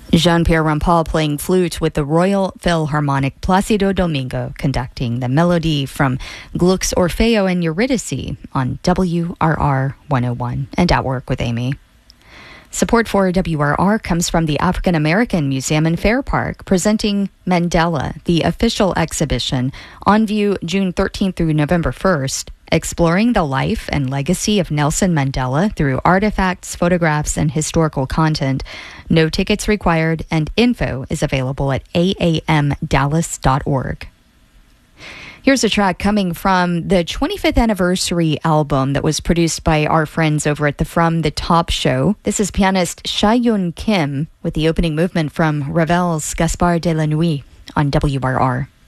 Jean-Pierre Rampal playing flute with the Royal Philharmonic. Placido Domingo conducting the melody from Gluck's Orfeo and Eurydice on WRR 101 and At Work with Amy. Support for WRR comes from the African American Museum in Fair Park, presenting Mandela, the official exhibition, on view June 13th through November 1st, exploring the life and legacy of Nelson Mandela through artifacts, photographs, and historical content. No tickets required, and info is available at aamdallas.org. Here's a track coming from the 25th anniversary album that was produced by our friends over at the From the Top show. This is pianist Sha-Yun Kim with the opening movement from Ravel's Gaspard de la Nuit on WRR.